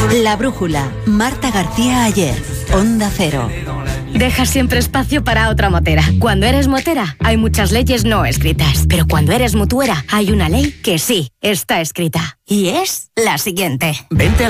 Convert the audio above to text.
La brújula, Marta García Ayer, Onda Cero. Deja siempre espacio para otra motera. Cuando eres motera, hay muchas leyes no escritas. Pero cuando eres mutuera, hay una ley que sí está escrita. Y es la siguiente. Vente a